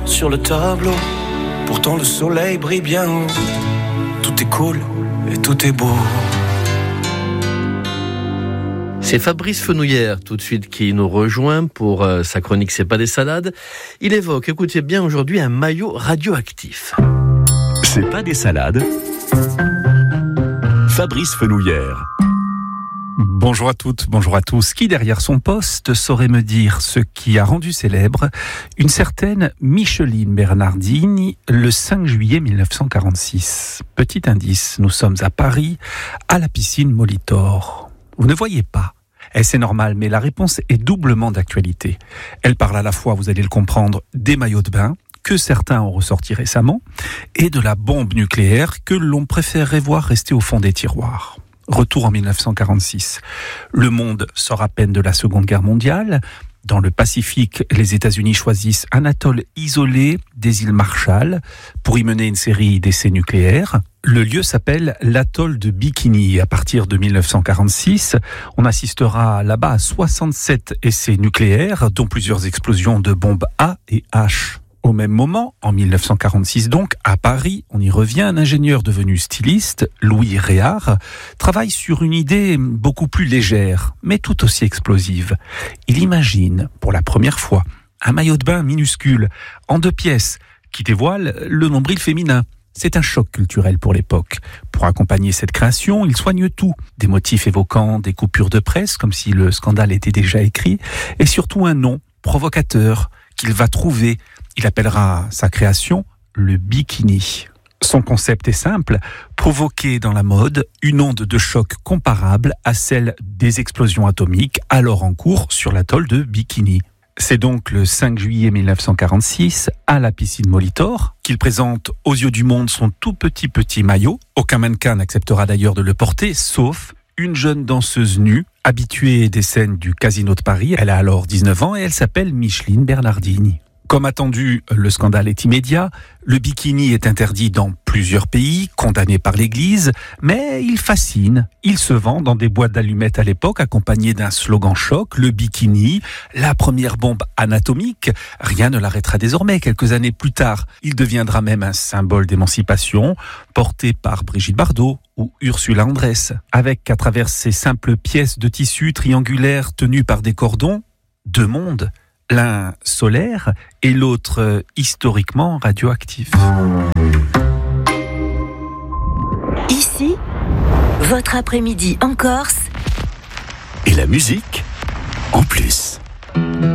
sur le tableau. Pourtant le soleil brille bien haut. Tout est cool et tout est beau. C'est Fabrice Fenouillère tout de suite qui nous rejoint pour sa chronique C'est pas des salades. Il évoque, écoutez bien aujourd'hui, un maillot radioactif. C'est pas des salades. Fabrice Fenouillère. Bonjour à toutes, bonjour à tous. Qui derrière son poste saurait me dire ce qui a rendu célèbre une certaine Micheline Bernardini le 5 juillet 1946. Petit indice, nous sommes à Paris, à la piscine Molitor. Vous ne voyez pas. Et c'est normal, mais la réponse est doublement d'actualité. Elle parle à la fois, vous allez le comprendre, des maillots de bain, que certains ont ressorti récemment, et de la bombe nucléaire que l'on préférerait voir rester au fond des tiroirs. Retour en 1946. Le monde sort à peine de la Seconde Guerre mondiale. Dans le Pacifique, les États-Unis choisissent un atoll isolé des îles Marshall pour y mener une série d'essais nucléaires. Le lieu s'appelle l'atoll de Bikini. À partir de 1946, on assistera là-bas à 67 essais nucléaires, dont plusieurs explosions de bombes A et H. Au même moment, en 1946 donc, à Paris, on y revient, un ingénieur devenu styliste, Louis Réard, travaille sur une idée beaucoup plus légère, mais tout aussi explosive. Il imagine, pour la première fois, un maillot de bain minuscule, en 2 pièces, qui dévoile le nombril féminin. C'est un choc culturel pour l'époque. Pour accompagner cette création, il soigne tout. Des motifs évoquant des coupures de presse, comme si le scandale était déjà écrit, et surtout un nom provocateur qu'il va trouver. Il appellera sa création le bikini. Son concept est simple, provoquer dans la mode une onde de choc comparable à celle des explosions atomiques alors en cours sur l'atoll de Bikini. C'est donc le 5 juillet 1946, à la piscine Molitor, qu'il présente aux yeux du monde son tout petit maillot. Aucun mannequin n'acceptera d'ailleurs de le porter, sauf une jeune danseuse nue, habituée des scènes du Casino de Paris. Elle a alors 19 ans et elle s'appelle Micheline Bernardini. Comme attendu, le scandale est immédiat. Le bikini est interdit dans plusieurs pays, condamné par l'Église, mais il fascine. Il se vend dans des boîtes d'allumettes à l'époque, accompagné d'un slogan choc, le bikini, la première bombe anatomique. Rien ne l'arrêtera désormais. Quelques années plus tard, il deviendra même un symbole d'émancipation, porté par Brigitte Bardot ou Ursula Andress, avec à travers ces simples pièces de tissu triangulaires tenues par des cordons, 2 mondes. L'un solaire et l'autre historiquement radioactif. Ici, votre après-midi en Corse. Et la musique en plus.